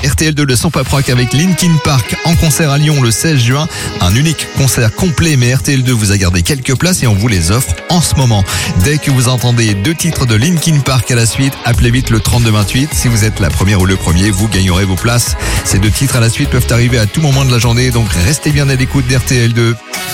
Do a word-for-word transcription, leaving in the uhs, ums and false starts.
R T L deux, le son pop rock avec Linkin Park en concert à Lyon le seize juin. Un unique concert complet, mais R T L deux vous a gardé quelques places et on vous les offre en ce moment. Dès que vous entendez deux titres de Linkin Park à la suite, appelez vite le trente-deux vingt-huit. Si vous êtes la première ou le premier, vous gagnerez vos places. Ces deux titres à la suite peuvent arriver à tout moment de la journée, donc restez bien à l'écoute d'R T L deux.